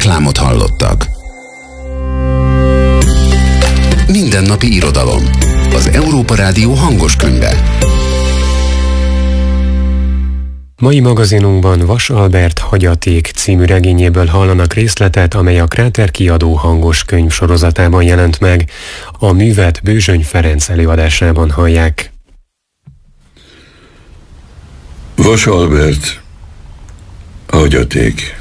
Reklámot hallottak. Mindennapi irodalom. Az Európa Rádió hangos könyve. Mai magazinunkban Vas Albert Hagyaték című regényéből hallanak részletet, amely a Kráter kiadó hangos könyv sorozatában jelent meg. A művet Bőzsöny Ferenc előadásában hallják. Vas Albert Hagyaték.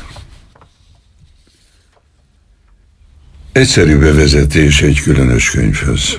Egyszerű bevezetés egy különös könyvhöz.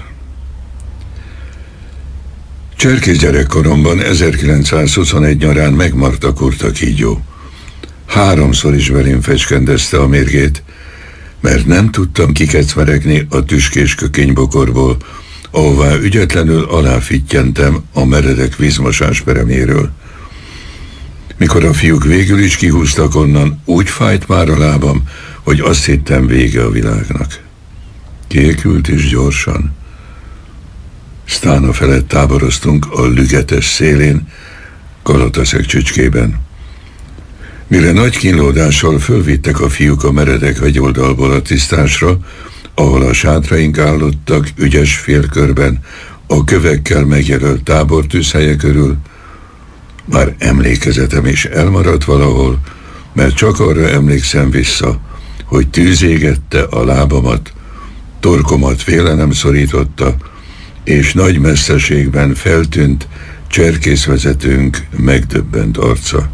Cserkész gyerekkoromban 1921 nyarán megmaradt a kurta kígyó. 3-szor is belém fecskendezte a mérgét, mert nem tudtam kikecmeregni a tüskés kökénybokorból, ahová ügyetlenül aláfittyentem a meredek vízmosás peremjéről. Mikor a fiúk végül is kihúztak onnan, úgy fájt már a lábam, hogy azt hittem, vége a világnak. Kékült is gyorsan. Sztána felett táboroztunk a Lügetes szélén, Kalataszeg csücskében. Mire nagy kínlódással fölvittek a fiúk a meredek hegyoldalból a tisztásra, ahol a sátraink állottak ügyes félkörben, a kövekkel megjelölt tábortűzhelye körül, már emlékezetem is elmaradt valahol, mert csak arra emlékszem vissza, hogy tűz égette a lábamat, torkomat félelem szorította, és nagy messzeségben feltűnt cserkészvezetőnk megdöbbent arca.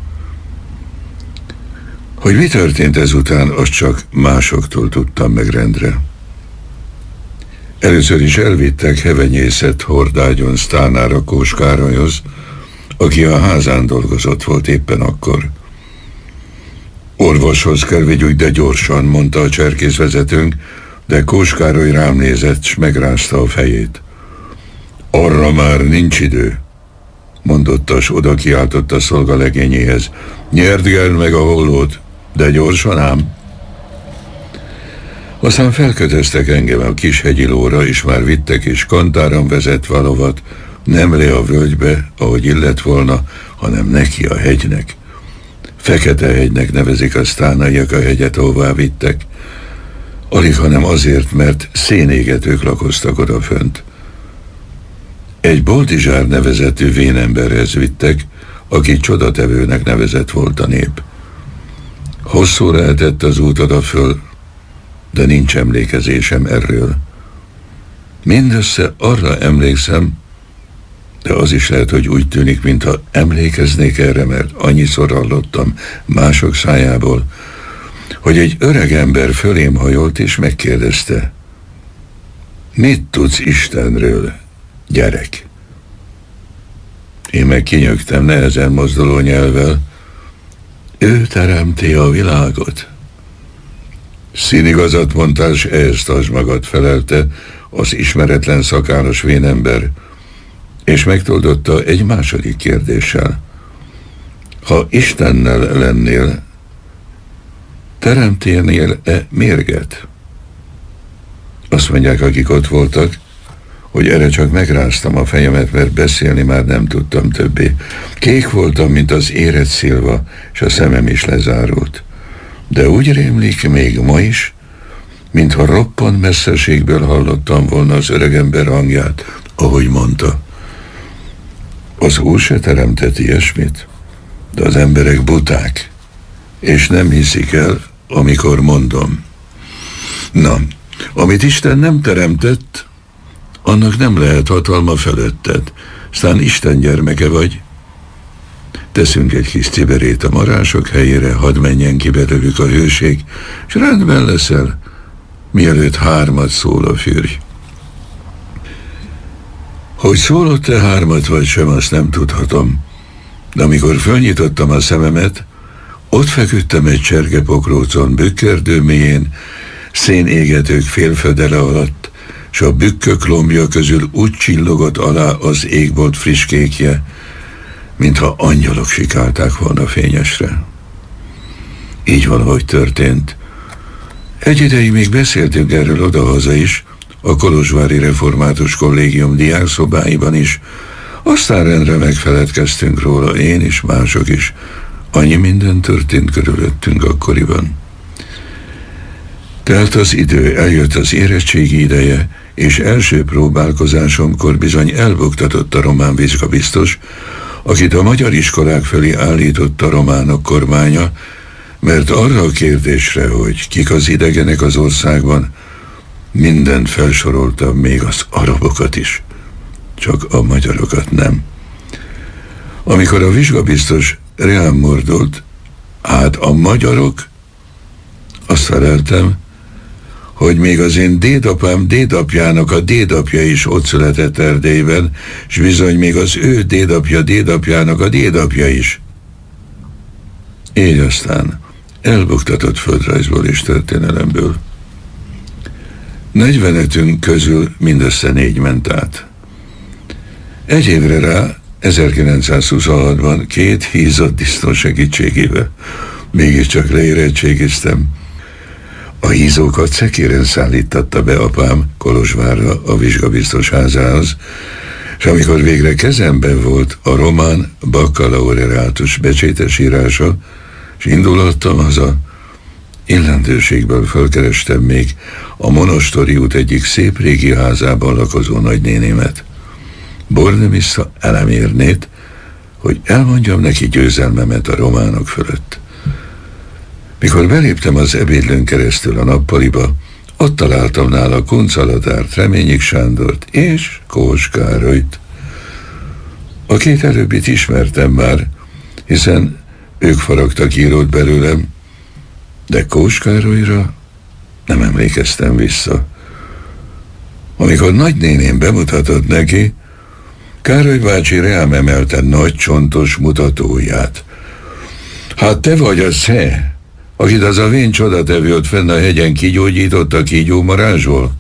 Hogy mi történt ezután, azt csak másoktól tudtam meg rendre. Először is elvittek hevenyészet hordágyon Sztánára Kós Károlyhoz, aki a házán dolgozott volt éppen akkor. Orvoshoz kell vigyük, de gyorsan, mondta a cserkészvezetőnk, de Kós Károly rám nézett, s megrázta a fejét. Arra már nincs idő, mondotta, s oda kiáltott a szolgalegényéhez. Nyerdgeld meg a hollót, de gyorsan ám. Aztán felkötöztek engem a kis hegyi lóra, és már vittek és kantáron vezetve a lovat, nem le a völgybe, ahogy illett volna, hanem neki a hegynek. Fekete-hegynek nevezik a sztánaiak a hegyet, ahová vittek. Alig, hanem azért, mert szénégetők lakoztak odafönt. Egy Boldizsár nevezetű vénemberhez vittek, aki csodatevőnek nevezett volt a nép. Hosszú lehetett az út odaföl, de nincs emlékezésem erről. Mindössze arra emlékszem, de az is lehet, hogy úgy tűnik, mintha emlékeznék erre, mert annyiszor hallottam mások szájából, hogy egy öreg ember fölém hajolt és megkérdezte: mit tudsz Istenről, gyerek? Én meg kinyögtem nehezen mozduló nyelvvel: ő teremti a világot. Színigazat mondtál, s ehhez tartsd magad, felelte az ismeretlen szakállas vénember, és megtoldotta egy második kérdéssel. Ha Istennel lennél, teremténél-e mérget? Azt mondják, akik ott voltak, hogy erre csak megráztam a fejemet, mert beszélni már nem tudtam többé. Kék voltam, mint az érett szilva, és a szemem is lezárult. De úgy rémlik még ma is, mintha roppant messzeségből hallottam volna az öregember hangját, ahogy mondta: az Úr se teremtett ilyesmit, de az emberek buták, és nem hiszik el, amikor mondom. Na, amit Isten nem teremtett, annak nem lehet hatalma fölötted. Aztán Isten gyermeke vagy. Teszünk egy kis ciberét a marások helyére, hadd menjen ki belőlük a hőség, és rendben leszel, mielőtt 3 szól a fürj. Hogy szólott-e 3 vagy sem, azt nem tudhatom, de amikor fölnyitottam a szememet, ott feküdtem egy csergepokrócon bükkerdő mélyén, szénégetők félfödele alatt, s a bükkök lombja közül úgy csillogott alá az égbolt friss kékje, mintha angyalok sikálták volna fényesre. Így valahogy történt. Egy ideig még beszéltünk erről odahaza is, a kolozsvári református kollégium diákszobáiban is, aztán rendre megfeledkeztünk róla, én is, mások is. Annyi minden történt körülöttünk akkoriban. Telt az idő, eljött az érettségi ideje, és első próbálkozásomkor bizony elbuktatott a román vizsgabiztos, akit a magyar iskolák felé állított a románok kormánya, mert arra a kérdésre, hogy kik az idegenek az országban, mindent felsoroltam, még az arabokat is, csak a magyarokat nem. Amikor a vizsgabiztos rám mordult, hát a magyarok, azt feleltem, hogy még az én dédapám dédapjának a dédapja is ott született Erdélyben, és bizony még az ő dédapja dédapjának a dédapja is. Így aztán elbuktatott földrajzból és történelemből. 45-ünk közül mindössze 4 ment át. Egy évre rá, 1926-ban 2 hízott disznó segítségével mégiscsak leérettségiztem. A hízókat szekéren szállítatta be apám Kolozsvárra a vizsgabiztos házához, és amikor végre kezemben volt a román baccalaureátus becsétes írása, és indulattam haza, illendőségből fölkerestem még a Monostori út egyik szép régi házában lakozó nagynénémet. Bornemissza elemérnét, hogy elmondjam neki győzelmemet a románok fölött. Mikor beléptem az ebédlőn keresztül a nappaliba, ott találtam nála Kunc Alatárt, Reményik Sándort és Kós Károlyt. A 2 előbbit ismertem már, hiszen ők faragtak írót belőlem, de Kós Károlyra nem emlékeztem vissza. Amikor nagynéném bemutatott neki, Károly bácsi rám emelte nagy csontos mutatóját. Hát te vagy a Sze, akit az a vén csodatevő ott fenn a hegyen kigyógyított a kígyómarázsból?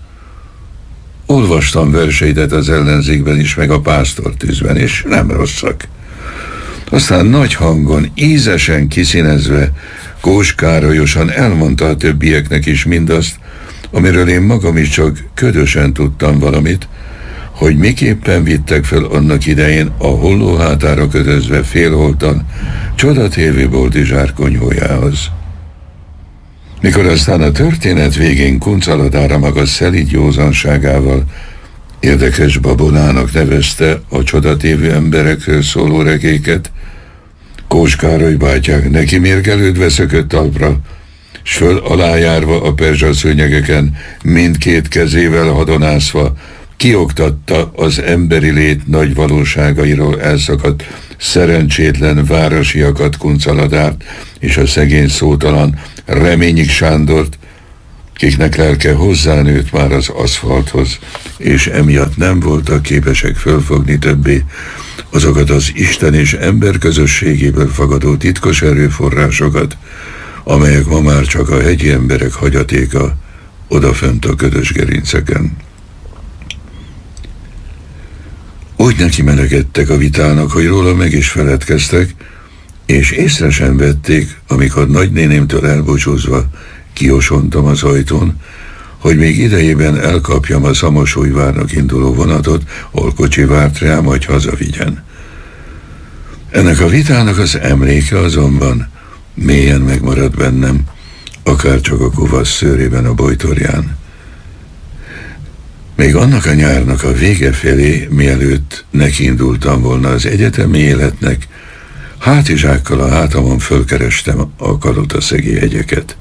Olvastam verseidet az Ellenzékben is, meg a Pásztortűzben, és nem rosszak. Aztán nagy hangon, ízesen kiszínezve, Kós Károlyosan elmondta a többieknek is mindazt, amiről én magam is csak ködösen tudtam valamit, hogy miképpen vittek fel annak idején a hollóhátára kötözve félholtan csodatévő Boldizsár konyhójához. Mikor aztán a történet végén Kunc Alatára maga szelíd józanságával érdekes babonának nevezte a csodatévő emberekről szóló regéket, Kós Károly bátyák neki mérgelődve szökött talpra, s föl alájárva a perzsaszőnyegeken, mindkét kezével hadonászva, kioktatta az emberi lét nagy valóságairól elszakadt szerencsétlen városiakat, Kunc Alatárt és a szegény szótalan Reményik Sándort, kiknek lelke hozzánőtt már az aszfalthoz, és emiatt nem voltak képesek fölfogni többé azokat az Isten és ember közösségéből fagadó titkos erőforrásokat, amelyek ma már csak a hegyi emberek hagyatéka odafönt a ködös gerinceken. Úgy neki melegedtek a vitának, hogy róla meg is feledkeztek, és észre sem vették, amikor nagynénémtől elbúcsúzva kiosontam az ajtón, hogy még idejében elkapjam a Szamosújvárnak induló vonatot, hol kocsi várt rám, hogy hazavigyen. Ennek a vitának az emléke azonban mélyen megmaradt bennem, akár csak a kuvasz szőrében a bojtorján. Még annak a nyárnak a vége felé, mielőtt nekiindultam volna az egyetemi életnek, hátizsákkal a hátamon fölkerestem a Kalotaszegi hegyeket.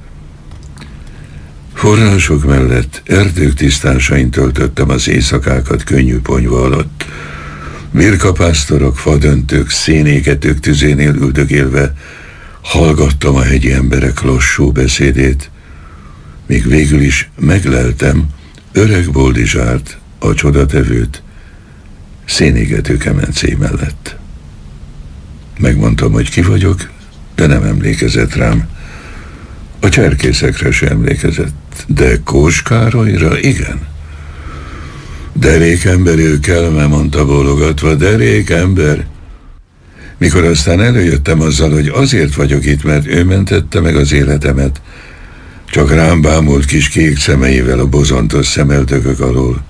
Források mellett erdők tisztásain töltöttem az éjszakákat könnyű ponyva alatt. Virkapásztorok, fadöntők, szénégetők tüzénél üldögélve hallgattam a hegyi emberek lassú beszédét, míg végül is megleltem öreg Boldizsárt, a csodatevőt, szénégető kemencé mellett. Megmondtam, hogy ki vagyok, de nem emlékezett rám. A cserkészekre sem emlékezett, de Kós Károlyra igen. Derékember ő kelme, mondta bólogatva, derékember. Mikor aztán előjöttem azzal, hogy azért vagyok itt, mert ő mentette meg az életemet, csak rám bámult kis kék szemeivel a bozontos szemöldökök alól.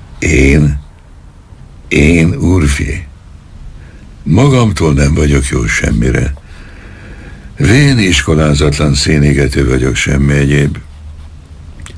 Én, úrfi, magamtól nem vagyok jó semmire. Vén iskolázatlan szénégető vagyok, semmi egyéb.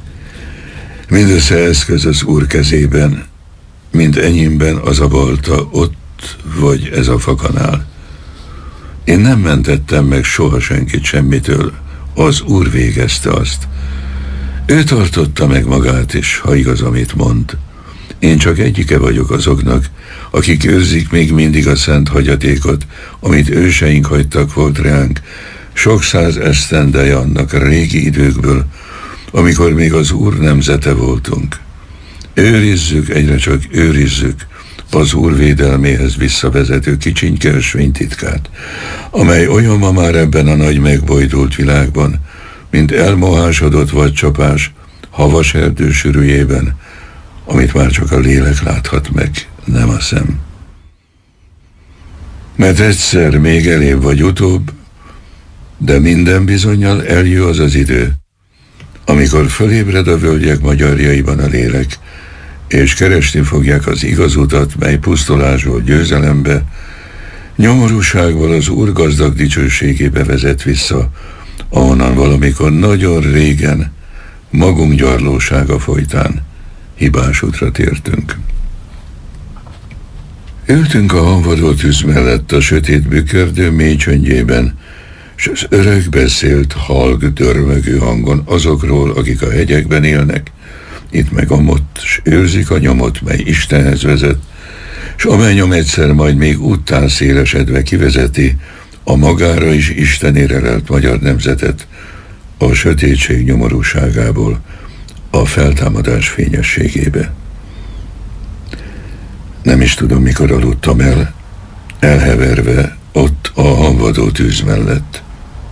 Mindössze eszköz az Úr kezében, mint enyémben az a balta ott, vagy ez a fakanál. Én nem mentettem meg soha senkit semmitől, az Úr végezte azt. Ő tartotta meg magát is, ha igaz, amit mond. Én csak egyike vagyok azoknak, akik őrzik még mindig a szent hagyatékot, amit őseink hagytak volt ránk, sok száz esztendeje annak a régi időkből, amikor még az Úr nemzete voltunk. Őrizzük, egyre csak őrizzük az Úr védelméhez visszavezető kicsinyke ösvénytitkát, amely olyan ma már ebben a nagy megbojdult világban, mint elmohásodott vadcsapás havas erdő sűrűjében, amit már csak a lélek láthat meg, nem a szem. Mert egyszer még elébb vagy utóbb, de minden bizonnyal eljön az az idő, amikor fölébred a völgyek magyarjaiban a lélek, és keresni fogják az igaz utat, mely pusztulásból győzelembe, nyomorúságból az Úr gazdag dicsőségébe vezet vissza, ahonnan valamikor nagyon régen, magunk gyarlósága folytán hibás útra tértünk. Ültünk a hanvadó tűz mellett a sötét bükördő mély csöndjében, s az öreg beszélt halk dörmögő hangon azokról, akik a hegyekben élnek, itt meg amott, s őrzik a nyomot, mely Istenhez vezet, s amely nyom egyszer majd még úttán szélesedve kivezeti a magára is Istenére lelt magyar nemzetet a sötétség nyomorúságából a feltámadás fényességébe. Nem is tudom, mikor aludtam el, elheverve ott a hanvadó tűz mellett.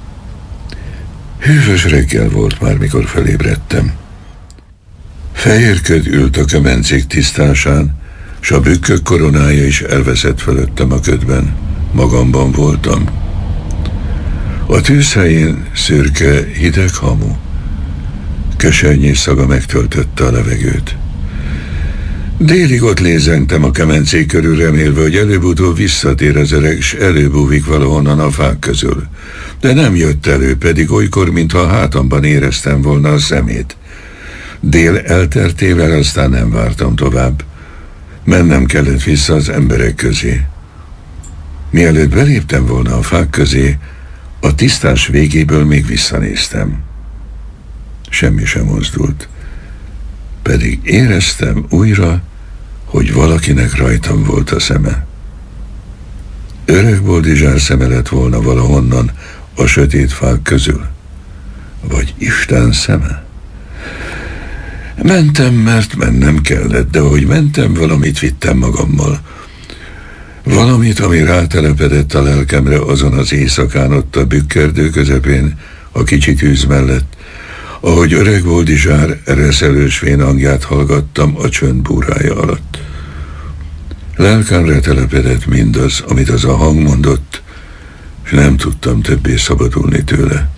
Hűvös reggel volt már, mikor felébredtem. Fehér köd ült a kemencék tisztásán, s a bükkök koronája is elveszett fölöttem a ködben. Magamban voltam. A tűz helyén szürke, hideg hamu. Kesernyés szaga megtöltötte a levegőt. Délig ott lézengtem a kemencék körül, remélve, hogy előbb-utóbb visszatér az öreg, s előbúvik valahonnan a fák közül. De nem jött elő, pedig olykor, mintha a hátamban éreztem volna a szemét. Dél eltertével aztán nem vártam tovább. Mennem kellett vissza az emberek közé. Mielőtt beléptem volna a fák közé, a tisztás végéből még visszanéztem. Semmi sem mozdult. Pedig éreztem újra, hogy valakinek rajtam volt a szeme. Öreg Boldizsár szeme lett volna valahonnan a sötét fák közül. Vagy Isten szeme? Mentem, mert mennem kellett, de ahogy mentem, valamit vittem magammal. Valamit, ami rátelepedett a lelkemre azon az éjszakán ott a bükkerdő közepén, a kicsi tűz mellett, ahogy öreg Boldizsár reszelős vén hangját hallgattam a csönd búrája alatt. Lelkámre telepedett mindaz, amit az a hang mondott, és nem tudtam többé szabadulni tőle.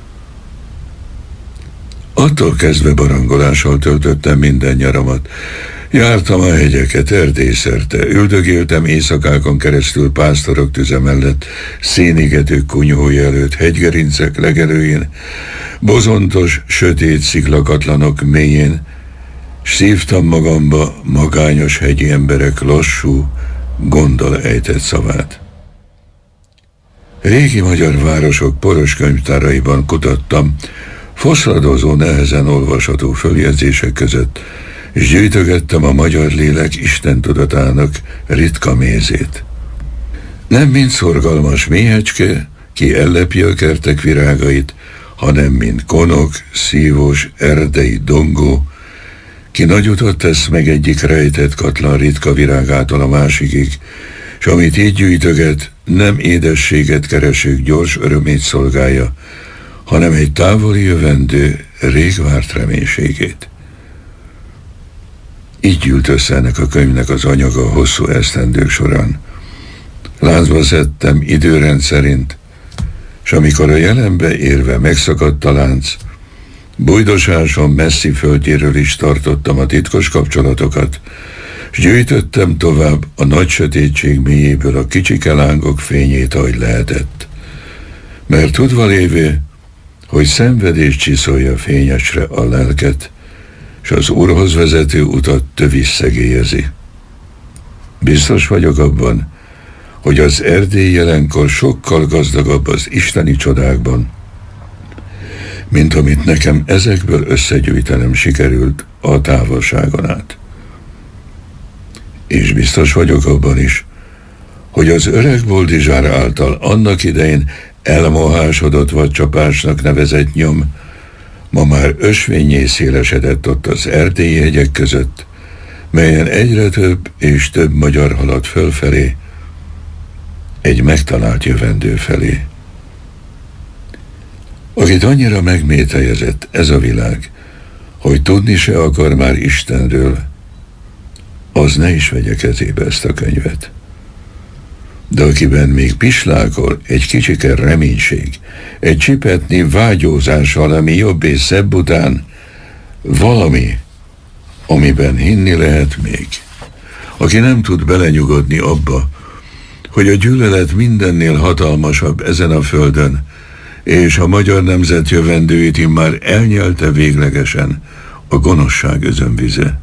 Attól kezdve barangolással töltöttem minden nyaramat. Jártam a hegyeket erdélyszerte, üldögéltem éjszakákon keresztül pásztorok tüze mellett, szénigetők kunyhója előtt, hegygerincek legelőjén, bozontos, sötét sziklakatlanok mélyén, s szívtam magamba magányos hegyi emberek lassú, gonddal ejtett szavát. Régi magyar városok poros könyvtáraiban kutattam, foszladozó, nehezen olvasható följegyzések között, és gyűjtögettem a magyar lélek Isten tudatának ritka mézét. Nem mint szorgalmas méhecske, ki ellepi a kertek virágait, hanem mint konok, szívós, erdei dongó, ki nagy utat tesz meg egyik rejtett katlan ritka virágától a másikig, s amit így gyűjtöget, nem édességet keresők gyors örömét szolgálja, hanem egy távoli jövendő, rég várt reménységét. Így gyűlt össze ennek a könyvnek az anyaga a hosszú esztendők során. Lázba szedtem időrend szerint, s amikor a jelenbe érve megszakadt a lánc, bujdosásom messzi földjéről is tartottam a titkos kapcsolatokat, s gyűjtöttem tovább a nagy sötétség mélyéből a kicsike lángok fényét, ahogy lehetett. Mert tudva lévő, hogy szenvedés csiszolja fényesre a lelket, és az Úrhoz vezető utat tövis szegélyezi. Biztos vagyok abban, hogy az Erdély jelenkor sokkal gazdagabb az isteni csodákban, mint amit nekem ezekből összegyűjtenem sikerült a távolságon át. És biztos vagyok abban is, hogy az öreg Boldizsár által annak idején elmohásodott vadcsapásnak nevezett nyom ma már ösvénnyé szélesedett ott az erdélyi hegyek között, melyen egyre több és több magyar halad fölfelé, egy megtalált jövendő felé. Akit annyira megmételjezett ez a világ, hogy tudni se akar már Istenről, az ne is vegye kezébe ezt a könyvet. De akiben még pislákol egy kicsike reménység, egy csipetnyi vágyózás valami jobb és szebb után, valami, amiben hinni lehet még. Aki nem tud belenyugodni abba, hogy a gyűlölet mindennél hatalmasabb ezen a földön, és a magyar nemzet jövendőjét immár elnyelte véglegesen a gonoszság özönvize.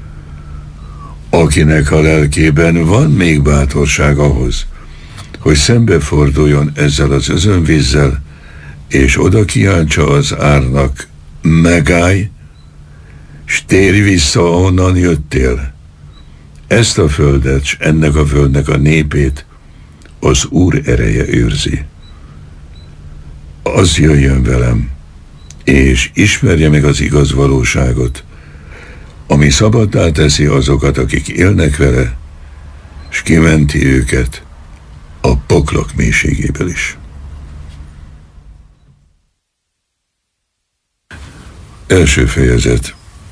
Akinek a lelkében van még bátorság ahhoz, hogy szembeforduljon ezzel az özönvízzel, és oda kiáltsa az árnak, megállj, s térj vissza, ahonnan jöttél. Ezt a földet, s ennek a földnek a népét az Úr ereje őrzi. Az jöjjön velem, és ismerje meg az igaz valóságot, ami szabaddá teszi azokat, akik élnek vele, s kimenti őket a poklok mélységéből is. Első fejezet.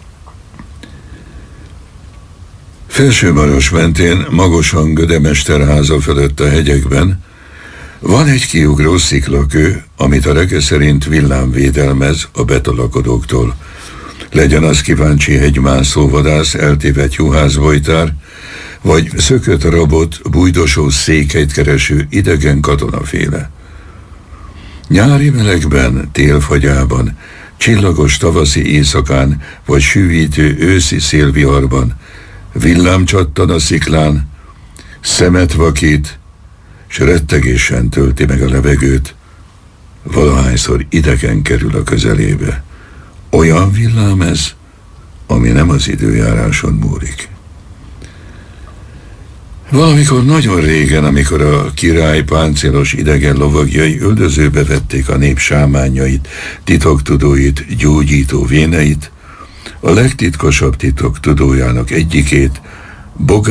Felsőmaros mentén, Magosan Gödemesterháza fölött a hegyekben van egy kiugró sziklakő, amit a rege szerint villám védelmez a betolakodóktól. Legyen az kíváncsi hegymászó vadász, eltévedt juhászbojtár, vagy szökött rabot, bújdosó székhelyt kereső idegen katonaféle. Nyári melegben, télfagyában, csillagos tavaszi éjszakán, vagy sűvítő őszi szélviharban villám csattan a sziklán, szemet vakít, s rettegésen tölti meg a levegőt, valahányszor idegen kerül a közelébe. Olyan villám ez, ami nem az időjáráson múlik. Valamikor nagyon régen, amikor a király páncélos idegen lovagjai üldözőbe vették a nép sámánjait, titoktudóit, gyógyító véneit, a legtitkosabb titok tudójának egyikét,